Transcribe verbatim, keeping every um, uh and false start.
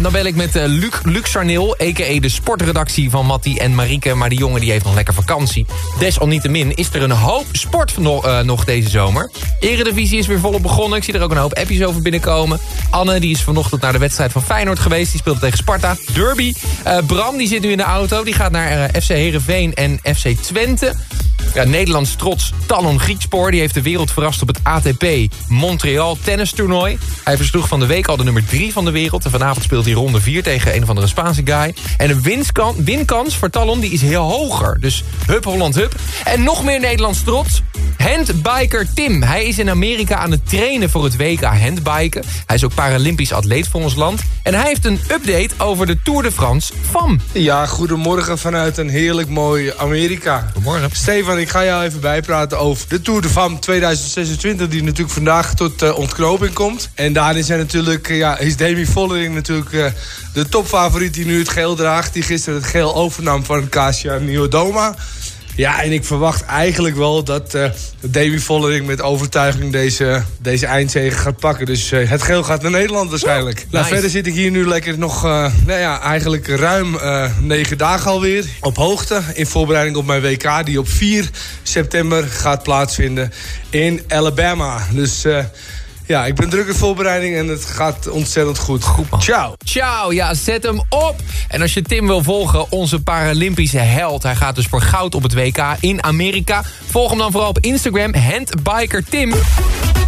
dan bel ik met uh, Luc, Luc Sarneel, a k a de sportredactie van Mattie en Marieke. Maar die jongen die heeft nog lekker vakantie. Desalniettemin is er een hoop sport nog, uh, nog deze zomer. Eredivisie is weer volop begonnen. Ik zie er ook een hoop appjes over binnenkomen. Anne die is vanochtend naar de wedstrijd van Feyenoord geweest. Die speelde tegen Sparta. Derby. Uh, Bram die zit nu in de auto. Die gaat naar uh, F C Heerenveen en F C Twente. Ja, Nederlands trots Talon Griekspoor. Die heeft de wereld verrast op het A T P Montreal tennistoernooi. Hij versloeg van de week al de nummer drie van de wereld. En vanavond speelt hij ronde vier tegen een of andere Spaanse guy. En de winskan, winkans voor Talon die is heel hoger. Dus hup Holland hup. En nog meer Nederlands trots. Handbiker Tim. Hij is in Amerika aan het trainen voor het W K handbiken. Hij is ook Paralympisch atleet voor ons land. En hij heeft een update over de Tour de France F A M. Ja, goedemorgen vanuit een heerlijk mooi Amerika. Goedemorgen. Stefan, ik ga jou even bijpraten over de Tour de F A M tweeduizend zesentwintig... die natuurlijk vandaag tot uh, ontknoping komt. En daarin zijn natuurlijk, uh, ja, is Demi Vollering natuurlijk uh, de topfavoriet die nu het geel draagt. Die gisteren het geel overnam van Kasia Niewiadoma. Ja, en ik verwacht eigenlijk wel dat uh, Demi Vollering met overtuiging deze, deze eindzege gaat pakken. Dus uh, het geel gaat naar Nederland waarschijnlijk. Nice. Nou, verder zit ik hier nu lekker nog, uh, nou ja, eigenlijk ruim uh, negen dagen alweer op hoogte. In voorbereiding op mijn W K die op vier september gaat plaatsvinden in Alabama. Dus... Uh, Ja, ik ben druk in voorbereiding en het gaat ontzettend goed. Goed man. Ciao. Ciao, ja, zet hem op. En als je Tim wil volgen, onze Paralympische held. Hij gaat dus voor goud op het W K in Amerika. Volg hem dan vooral op Instagram, handbiker Tim.